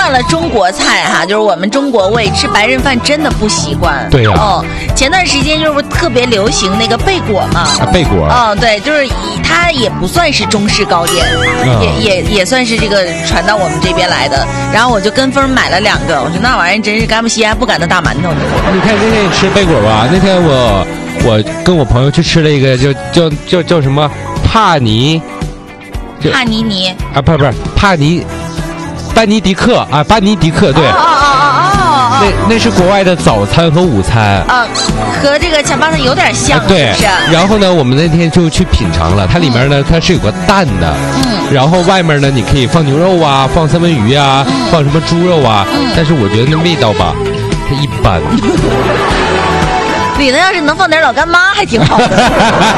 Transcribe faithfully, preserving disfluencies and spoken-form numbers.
惯了中国菜哈，就是我们中国味，吃白人饭真的不习惯。 对呀、啊。 哦，前段时间就是特别流行那个贝果嘛。 啊，贝果。 哦，对，就是以它也不算是中式糕点，嗯、也也也算是这个传到我们这边来的。然后我就跟风买了两个，我说那玩意儿真是干不稀罕不敢的大馒头。 你看那天你吃贝果吧，那天我我跟我朋友去吃了一个，就叫叫叫什么帕尼。 帕尼尼啊，不是不是帕尼，班尼迪克啊，班尼迪克对。 哦哦哦哦哦。 那那是国外的早餐和午餐。 啊，和这个恰巴塔有点像， 对。 是不是？ 然后呢，我们那天就去品尝了，它里面呢，它是有个蛋的。嗯。然后外面呢，你可以放牛肉啊，放三文鱼啊，嗯、放什么猪肉啊。嗯。但是我觉得那味道吧，它一般。 里头要是能放点老干妈还挺好的。